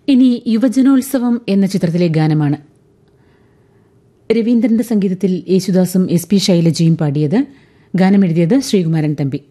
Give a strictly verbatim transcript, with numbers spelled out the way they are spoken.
ഇനി യുവജനോത്സവം എന്ന ചിത്രത്തിലെ ഗാനമാണ്. രവീന്ദ്രന്റെ സംഗീതത്തിൽ യേശുദാസും എസ് പി ശൈലജയും പാടിയത്. ഗാനമെഴുതിയത് ശ്രീകുമാരൻ തമ്പി.